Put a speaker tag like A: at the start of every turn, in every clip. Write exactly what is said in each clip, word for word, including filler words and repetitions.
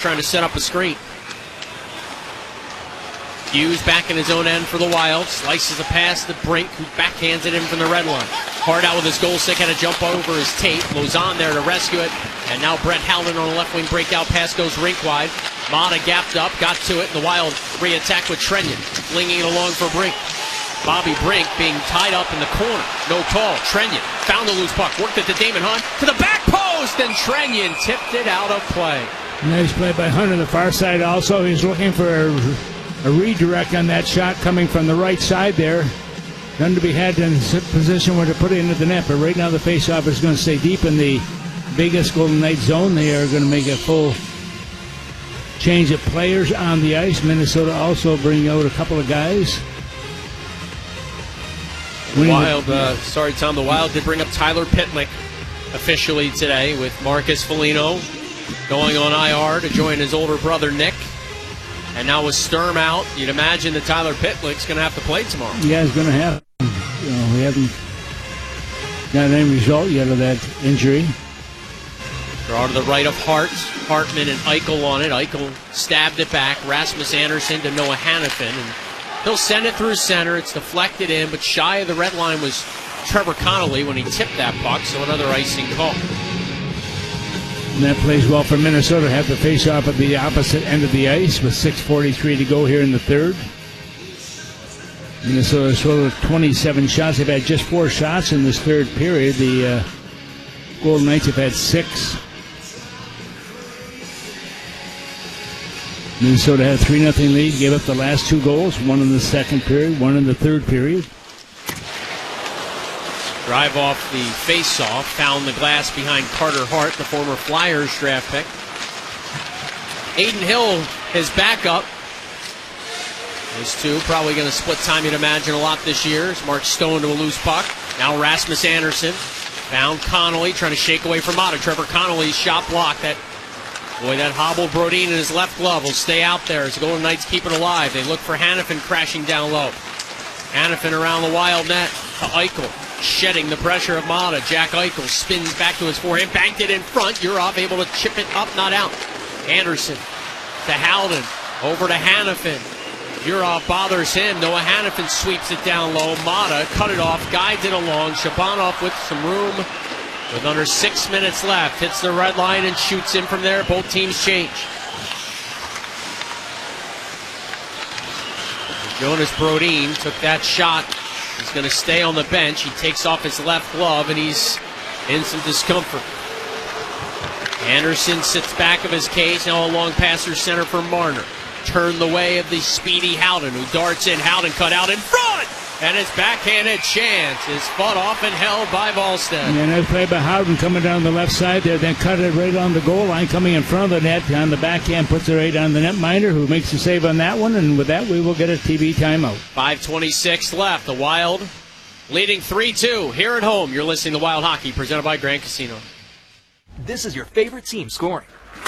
A: trying to set up a screen. Hughes back in his own end for the Wild. Slices a pass to Brink, who backhands it in from the red line. Hard out with his goal stick, had to jump over his tape. Lozon there to rescue it. And now Brett Howden on a left wing breakout pass goes rink wide. Mata gapped up, got to it, and the Wild re-attack with Trenyon, flinging it along for Brink. Bobby Brink being tied up in the corner. No call. Trenyon found the loose puck, worked it to Damon Hunt, to the back post, and Trenyon tipped it out of play.
B: Nice play by Hunt on the far side also. He's looking for a A redirect on that shot coming from the right side there. None to be had in position where to put it into the net. But right now the faceoff is going to stay deep in the Vegas Golden Knights zone. They are going to make a full change of players on the ice. Minnesota also bringing out a couple of guys.
A: The Wild, uh, sorry Tom, the Wild did bring up Tyler Pitlick officially today with Marcus Foligno going on I R to join his older brother Nick. And now with Sturm out, you'd imagine that Tyler Pitlick's going to have to play tomorrow.
B: Yeah, it's going to happen. You know, we haven't got any result yet of that injury.
A: Draw to the right of Hart. Hartman and Eichel on it. Eichel stabbed it back. Rasmus Anderson to Noah Hannafin. And he'll send it through center. It's deflected in, but shy of the red line was Trevor Connolly when he tipped that puck, so another icing call.
B: And that plays well for Minnesota to have the face-off at the opposite end of the ice with six forty-three to go here in the third. Minnesota scored twenty-seven shots. They've had just four shots in this third period. The uh, Golden Knights have had six. Minnesota had a three nothing lead, gave up the last two goals, one in the second period, one in the third period.
A: Drive off the face-off, found the glass behind Carter Hart, the former Flyers draft pick. Aiden Hill, his backup. Those two probably going to split time, you'd imagine, a lot this year. As Mark Stone to a loose puck. Now Rasmus Anderson found Connolly, trying to shake away from Mata. Trevor Connolly's shot blocked. That boy, that hobbled Brodin in his left glove will stay out there as the Golden Knights keep it alive. They look for Hannafin crashing down low. Hannafin around the Wild net to Eichel. Shedding the pressure of Mata. Jack Eichel spins back to his forehand, banked it in front. Yurov able to chip it up, not out. Anderson to Howden, over to Hannafin. Yurov bothers him. Noah Hannafin sweeps it down low. Mata cut it off, guides it along. Shabanov with some room with under six minutes left. Hits the red line and shoots in from there. Both teams change. Jonas Brodin took that shot. He's going to stay on the bench. He takes off his left glove, and he's in some discomfort. Anderson sits back of his cage, now a long pass through center for Marner. Turn the way of the speedy Howden, who darts in. Howden cut out in front, and his backhanded chance is fought off and held by Volstead.
B: And that play by Howden coming down the left side there, then cut it right on the goal line, coming in front of the net on the backhand, puts it right on the netminder, who makes the save on that one, and with that we will get a T V timeout.
A: five twenty-six left. The Wild leading three two here at home. You're listening to Wild Hockey, presented by Grand Casino.
C: This is your favorite team scoring.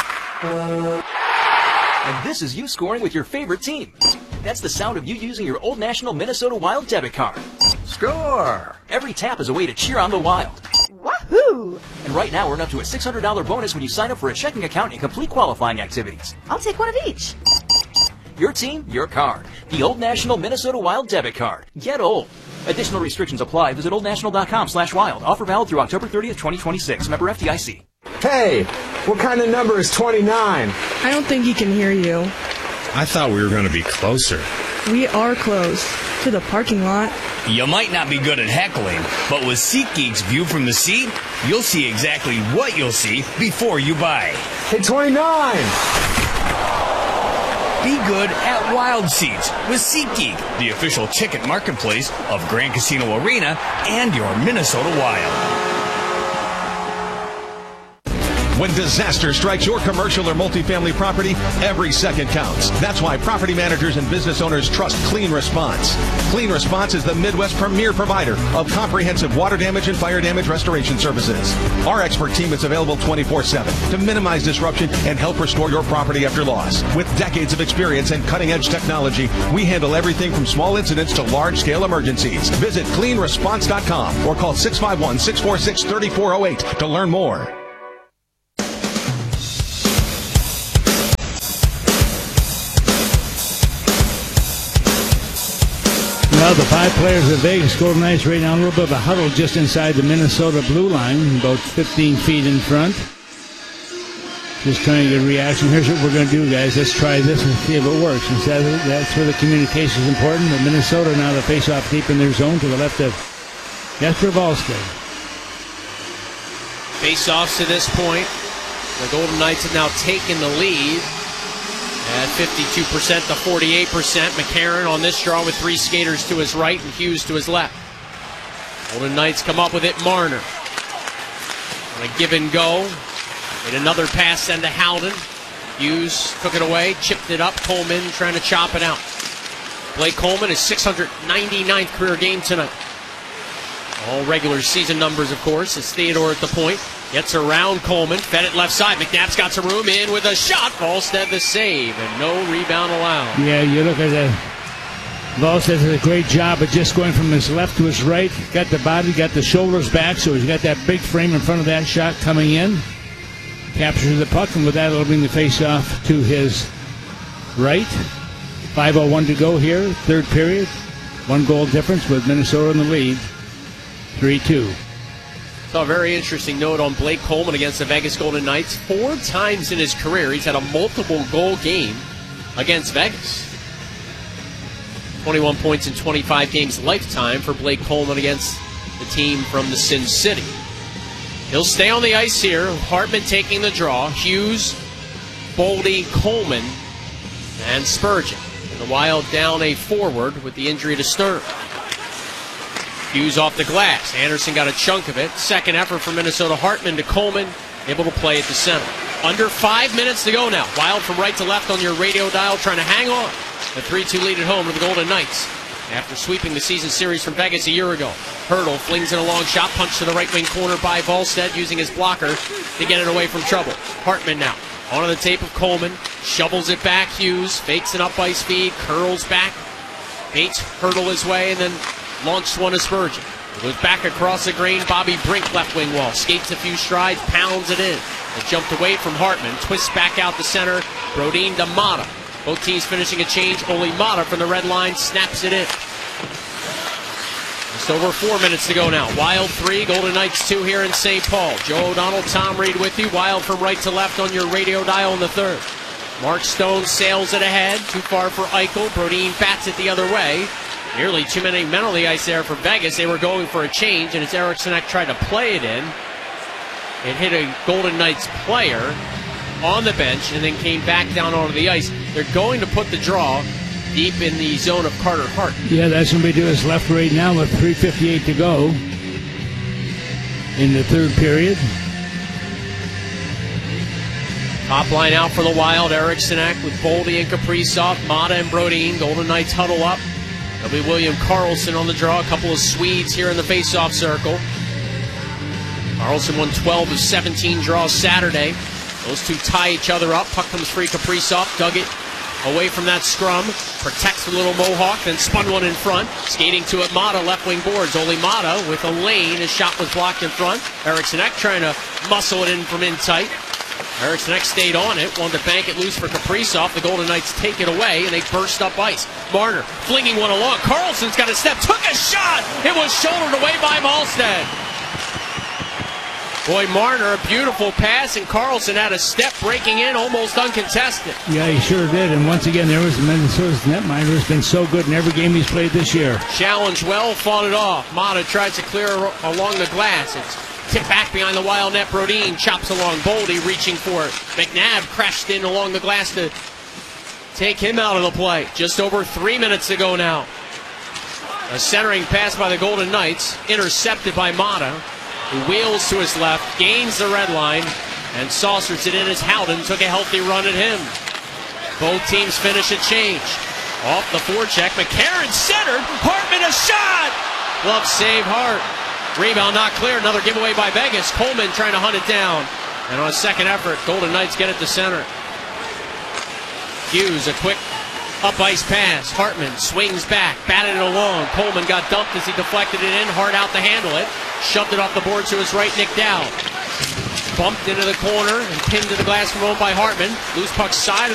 C: And this is you scoring with your favorite team. That's the sound of you using your Old National Minnesota Wild debit card. Score! Every tap is a way to cheer on the Wild.
D: Woohoo!
C: And right now, earn up to a six hundred dollars bonus when you sign up for a checking account and complete qualifying activities.
D: I'll take one of each.
C: Your team, your card. The Old National Minnesota Wild debit card. Get old. Additional restrictions apply. Visit oldnational.com slash wild. Offer valid through October thirtieth, twenty twenty-six. Member F D I C.
E: Hey, what kind of number is twenty-nine?
F: I don't think he can hear you.
G: I thought we were going to be closer.
F: We are close to the parking lot.
H: You might not be good at heckling, but with SeatGeek's view from the seat, you'll see exactly what you'll see before you buy.
E: Hey, twenty-nine!
H: Be good at Wild Seats with SeatGeek, the official ticket marketplace of Grand Casino Arena and your Minnesota Wild.
I: When disaster strikes your commercial or multifamily property, every second counts. That's why property managers and business owners trust Clean Response. Clean Response is the Midwest premier provider of comprehensive water damage and fire damage restoration services. Our expert team is available twenty-four seven to minimize disruption and help restore your property after loss. With decades of experience and cutting-edge technology, we handle everything from small incidents to large-scale emergencies. Visit clean response dot com or call six five one, six four six, three four zero eight to learn more.
B: Well, the five players of Vegas Golden Knights right now a little bit of a huddle just inside the Minnesota blue line, about fifteen feet in front. Just trying to get a reaction. Here's what we're going to do, guys. Let's try this and see if it works. And so that's where the communication is important. But Minnesota now the face-off deep in their zone to the left of Jesper Wallstedt.
A: Face-offs to this point. The Golden Knights have now taken the lead at fifty-two percent to forty-eight percent. McCarron on this draw with three skaters to his right and Hughes to his left. Golden Knights come up with it. Marner on a give and go. Made another pass then to Howden. Hughes took it away, chipped it up. Coleman trying to chop it out. Blake Coleman, his six hundred ninety-ninth career game tonight. All regular season numbers, of course, as Theodore at the point. Gets around Coleman, fed it left side. McNabb's got some room in with a shot. Wallstedt the save, and no rebound allowed.
B: Yeah, you look at that. Wallstedt does a great job of just going from his left to his right. Got the body, got the shoulders back, so he's got that big frame in front of that shot coming in. Captures the puck, and with that, it'll bring the face-off to his right. five oh one to go here, third period. One goal difference with Minnesota in the lead. three two.
A: Saw a very interesting note on Blake Coleman against the Vegas Golden Knights. Four times in his career, he's had a multiple goal game against Vegas. twenty-one points in twenty-five games lifetime for Blake Coleman against the team from the Sin City. He'll stay on the ice here. Hartman taking the draw. Hughes, Boldy, Coleman, and Spurgeon. And the Wild down a forward with the injury to Stern. Hughes off the glass. Anderson got a chunk of it. Second effort for Minnesota. Hartman to Coleman, able to play at the center. Under five minutes to go now. Wild from right to left on your radio dial, trying to hang on. The three two lead at home to the Golden Knights after sweeping the season series from Vegas a year ago. Hurdle flings in a long shot, punch to the right wing corner by Wallstedt, using his blocker to get it away from trouble. Hartman now onto the tape of Coleman, shovels it back. Hughes fakes an up ice feed, curls back, baits Hurdle his way, and then launched one to Spurgeon. It goes back across the green. Bobby Brink left wing wall, skates a few strides, pounds it in. It jumped away from Hartman, twists back out the center. Brodin to Mata. Both teams finishing a change. Only Mata from the red line snaps it in. Just over four minutes to go now. Wild three, Golden Knights two here in Saint Paul. Joe O'Donnell, Tom Reed with you. Wild from right to left on your radio dial in the third. Mark Stone sails it ahead. Too far for Eichel. Brodin bats it the other way. Nearly too many men on the ice there for Vegas. They were going for a change, and as Eriksson tried to play it in, it hit a Golden Knights player on the bench and then came back down onto the ice. They're going to put the draw deep in the zone of Carter Hart.
B: Yeah, that's going to be to his left right now with three fifty-eight to go in the third period.
A: Top line out for the Wild. Eriksson with Boldy and Kaprizov, Mata and Brodin. Golden Knights huddle up. There'll be William Karlsson on the draw. A couple of Swedes here in the face-off circle. Karlsson won twelve of seventeen draws Saturday. Those two tie each other up. Puck comes free. Kaprizov dug it away from that scrum. Protects the little Mohawk, then spun one in front. Skating to it, Mata, left wing boards. Ole Mata with a lane. His shot was blocked in front. Eriksson trying to muscle it in from in tight. Eriksson stayed on it, wanted to bank it loose for Kaprizov. The Golden Knights take it away, and they burst up ice. Marner flinging one along. Karlsson's got a step, took a shot. It was shouldered away by Wallstedt. Boy, Marner, a beautiful pass, and Karlsson had a step breaking in, almost uncontested.
B: Yeah, he sure did. And once again, there was Minnesota's netminder has been so good in every game he's played this year.
A: Challenged well, fought it off. Mata tries to clear along the glass. It's tipped back behind the Wild net. Brodin chops along. Boldy reaching for it. McNabb crashed in along the glass to take him out of the play. Just over three minutes to go now. A centering pass by the Golden Knights, intercepted by Mata, who wheels to his left, gains the red line, and saucers it in as Howden took a healthy run at him. Both teams finish a change. Off the forecheck, McCarron centered, Hartman a shot! Glove save, Hart. Rebound not clear, another giveaway by Vegas. Coleman trying to hunt it down. And on a second effort, Golden Knights get it to center. Hughes, a quick up-ice pass. Hartman swings back, batted it along. Coleman got dumped as he deflected it in. Hart out to handle it. Shoved it off the board to his right, Nick Dowd. Bumped into the corner and pinned to the glass from home by Hartman. Loose puck side.